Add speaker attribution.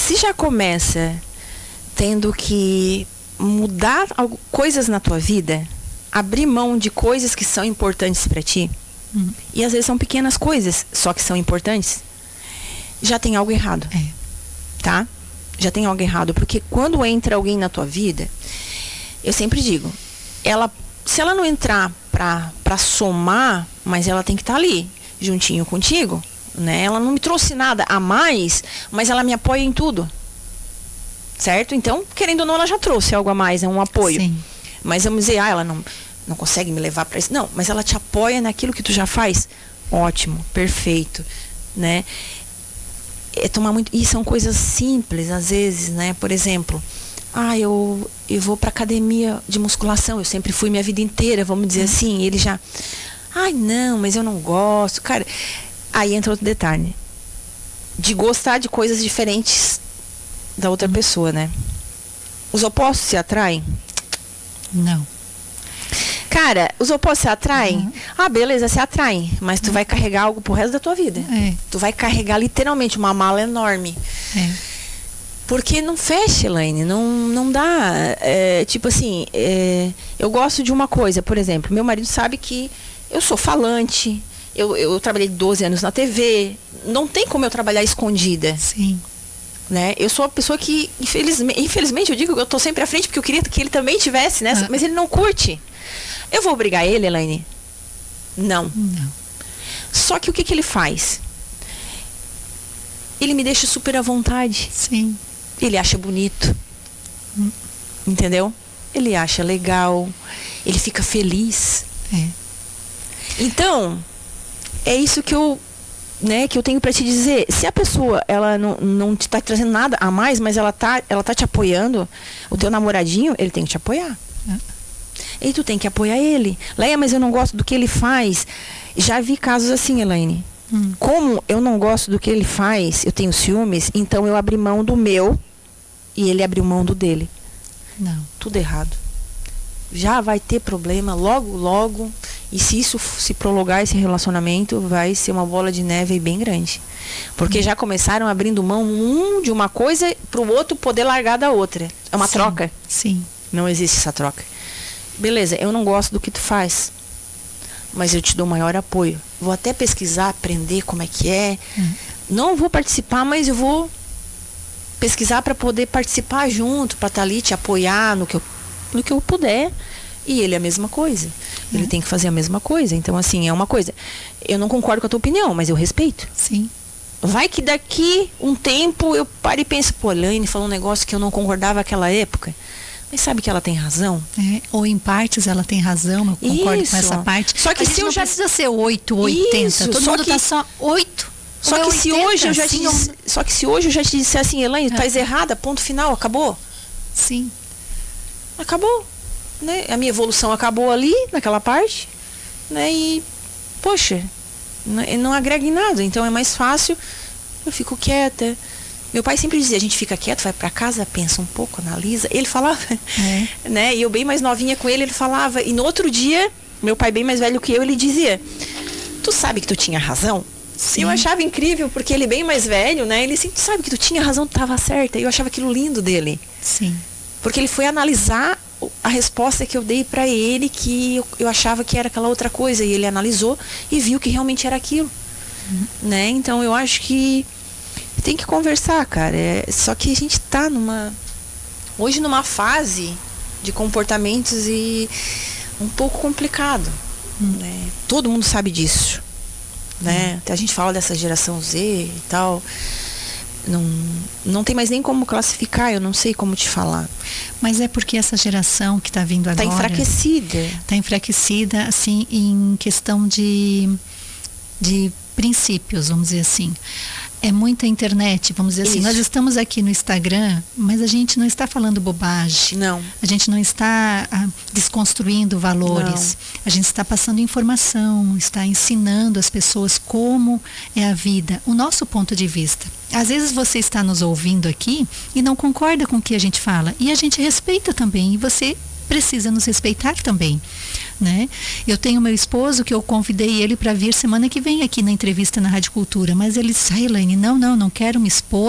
Speaker 1: se já começa tendo que mudar coisas na tua vida, abrir mão de coisas que são importantes para ti, e às vezes são pequenas coisas, só que são importantes, já tem algo errado. Tá? Já tem algo errado, porque quando entra alguém na tua vida, eu sempre digo, se ela não entrar pra somar, mas ela tem que estar ali, juntinho contigo, né? Ela não me trouxe nada a mais, mas ela me apoia em tudo. Certo? Então, querendo ou não, ela já trouxe algo a mais, é um apoio.
Speaker 2: Sim.
Speaker 1: Mas vamos dizer, ela não consegue me levar para isso. Não, mas ela te apoia naquilo que tu já faz. Ótimo, perfeito, né? É tomar muito, e são coisas simples às vezes, né? Por exemplo, eu vou pra academia de musculação, eu sempre fui minha vida inteira, vamos dizer assim, ele já, não, mas eu não gosto, cara. Aí entra outro detalhe, de gostar de coisas diferentes da outra pessoa, né? Os opostos se atraem?
Speaker 2: Não.
Speaker 1: Cara, os opostos se atraem? Beleza, se atraem. Mas tu vai carregar algo pro resto da tua vida. Tu vai carregar literalmente uma mala enorme. Porque não fecha, Elaine. Não dá. Tipo assim, eu gosto de uma coisa, por exemplo. Meu marido sabe que eu sou falante. Eu trabalhei 12 anos na TV. Não tem como eu trabalhar escondida.
Speaker 2: Sim.
Speaker 1: Né? Eu sou uma pessoa que, infelizmente, eu digo que eu tô sempre à frente, porque eu queria que ele também tivesse, né? Mas ele não curte. Eu vou obrigar ele, Elaine? Não. Só que o que ele faz? Ele me deixa super à vontade.
Speaker 2: Sim.
Speaker 1: Ele acha bonito. Entendeu? Ele acha legal. Ele fica feliz. Então, é isso que eu tenho pra te dizer. Se a pessoa, ela não te tá trazendo nada a mais, mas ela tá te apoiando, o teu namoradinho, ele tem que te apoiar. E tu tem que apoiar ele. Leia, mas eu não gosto do que ele faz. Já vi casos assim, Elaine. Como eu não gosto do que ele faz, eu tenho ciúmes, então eu abri mão do meu e ele abriu mão do dele.
Speaker 2: Não.
Speaker 1: Tudo errado. Já vai ter problema logo, logo. E se isso se prolongar, esse relacionamento, vai ser uma bola de neve bem grande. Porque já começaram abrindo mão de uma coisa para o outro poder largar da outra. É uma troca.
Speaker 2: Sim.
Speaker 1: Não existe essa troca. Beleza, eu não gosto do que tu faz, mas eu te dou maior apoio. Vou até pesquisar, aprender como é que é. Não vou participar, mas eu vou pesquisar para poder participar junto, para estar ali, te apoiar no que eu puder. E ele é a mesma coisa. Ele tem que fazer a mesma coisa. Então, assim, é uma coisa. Eu não concordo com a tua opinião, mas eu respeito.
Speaker 2: Sim.
Speaker 1: Vai que daqui um tempo eu paro e penso, Elaine falou um negócio que eu não concordava naquela época. Mas sabe que ela tem razão?
Speaker 2: Ou em partes ela tem razão, eu concordo com essa parte.
Speaker 1: Só que se eu já
Speaker 2: precisa ser 8, 80. Todo mundo tá só 8.
Speaker 1: Só que se hoje eu já te disse, só que se hoje eu já te disser assim, Elaine, tá errada, ponto final, acabou.
Speaker 2: Sim.
Speaker 1: Acabou, né? A minha evolução acabou ali, naquela parte, né? E poxa, não agrega em nada, então é mais fácil, eu fico quieta. Meu pai sempre dizia, a gente fica quieto, vai pra casa, pensa um pouco, analisa. Ele falava, né? E eu bem mais novinha com ele falava. E no outro dia, meu pai bem mais velho que eu, ele dizia, tu sabe que tu tinha razão? Sim. Eu achava incrível, porque ele bem mais velho, né? Ele assim, tu sabe que tu tinha razão, tu tava certa. E eu achava aquilo lindo dele.
Speaker 2: Sim.
Speaker 1: Porque ele foi analisar a resposta que eu dei pra ele, que eu achava que era aquela outra coisa. E ele analisou e viu que realmente era aquilo. Né? Então eu acho que tem que conversar, cara. Só que a gente tá hoje numa fase de comportamentos e um pouco complicado. Né? Todo mundo sabe disso. Né? Até a gente fala dessa geração Z e tal. Não tem mais nem como classificar, eu não sei como te falar.
Speaker 2: Mas é porque essa geração que está vindo agora...
Speaker 1: Está enfraquecida.
Speaker 2: Está enfraquecida, assim, em questão de princípios, vamos dizer assim. É muita internet, vamos dizer assim. Nós estamos aqui no Instagram, mas a gente não está falando bobagem.
Speaker 1: Não.
Speaker 2: A gente não está desconstruindo valores. Não. A gente está passando informação, está ensinando as pessoas como é a vida, o nosso ponto de vista. Às vezes você está nos ouvindo aqui e não concorda com o que a gente fala. E a gente respeita também. E você precisa nos respeitar também, né? Eu tenho meu esposo que eu convidei ele para vir semana que vem aqui na entrevista na Rádio Cultura, mas ele disse, Elaine, não quero me expor.